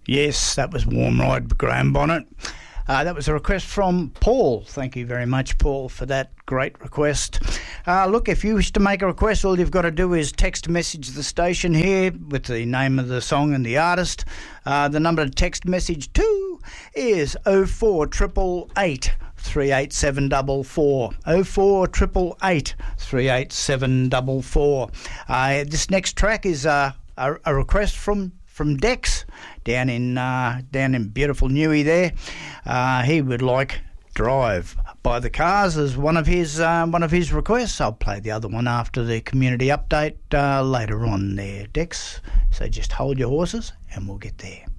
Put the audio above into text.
Yes, that was Warm Ride, Graham Bonnet. That was a request from Paul. Thank you very much, Paul, for that great request. Look, if you wish to make a request, all you've got to do is text message the station here with the name of the song and the artist. The number to text message to is 04888 38744. 04888 38744. This next track is a request from Dex down in beautiful Newey there. He would like Drive by the Cars as one of his requests. I'll play the other one after the community update later on there, Dex. So just hold your horses and we'll get there.